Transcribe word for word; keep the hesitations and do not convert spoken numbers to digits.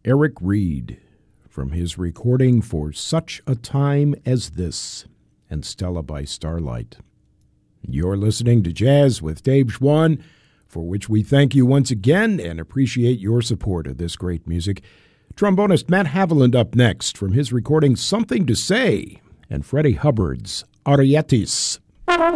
Eric Reed from his recording For Such a Time as This and Stella by Starlight. You're listening to Jazz with Dave Schwann, for which we thank you once again and appreciate your support of this great music. Trombonist Matt Haviland up next from his recording Something to Say and Freddie Hubbard's Arietis.